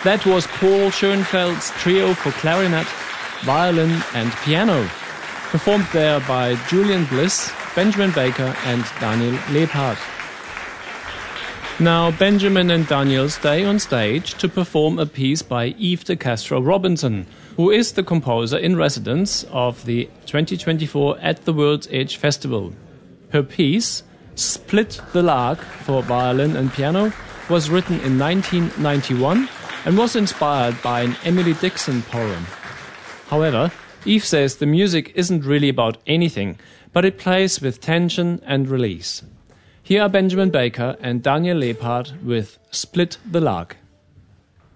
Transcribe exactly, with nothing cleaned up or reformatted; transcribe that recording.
That was Paul Schoenfeld's trio for clarinet, violin and piano, performed there by Julian Bliss, Benjamin Baker and Daniel Leppard. Now Benjamin and Daniel stay on stage to perform a piece by Eve de Castro Robinson, who is the composer in residence of the twenty twenty-four At the World's Edge Festival. Her piece, Split the Lark for violin and piano, was written in nineteen ninety-one and was inspired by an Emily Dickinson poem. However, Eve says the music isn't really about anything, but it plays with tension and release. Here are Benjamin Baker and Daniel Leppard with Split the Lark.